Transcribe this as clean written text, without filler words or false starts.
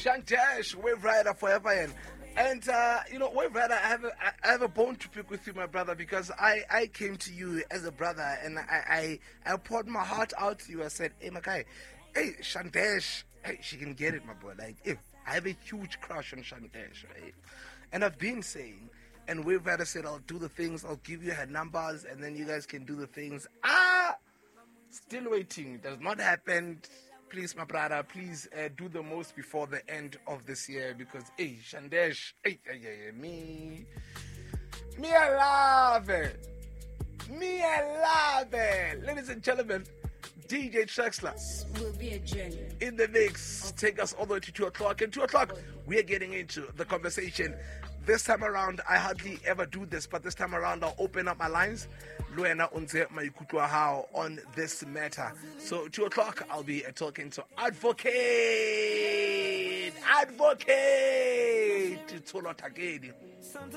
Shantash, Wave Rider forever. And, Wave Rider, I have a bone to pick with you, my brother, because I came to you as a brother and I poured my heart out to you. I said, hey, Makai, hey, Shantash, hey, she can get it, my boy. Like, I have a huge crush on Shantash, right? And I've been saying, and Wave Rider said, I'll do the things, I'll give you her numbers, and then you guys can do the things. Still waiting. It does not happen. Please, my brother, please do the most before the end of this year because, hey, Shandesh, me, I love it. I love it. Ladies and gentlemen, DJ Traxler will be a journey in the mix. Take us all the way to 2 o'clock. And 2 o'clock, we are getting into the conversation. This time around, I hardly ever do this, but this time around, I'll open up my lines. Luena unze maikutwa how on this matter. So 2 o'clock, I'll be talking to Advocate Tolo Takedi.